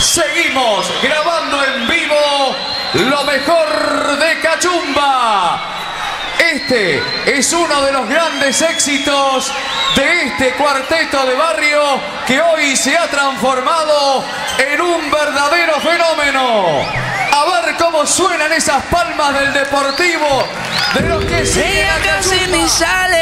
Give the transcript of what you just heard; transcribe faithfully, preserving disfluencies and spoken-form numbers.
Seguimos grabando en vivo lo mejor de Cachumba. Este es uno de los grandes éxitos de este cuarteto de barrio que hoy se ha transformado en un verdadero fenómeno. A ver cómo suenan esas palmas del Deportivo de los que siguen a Cachumba.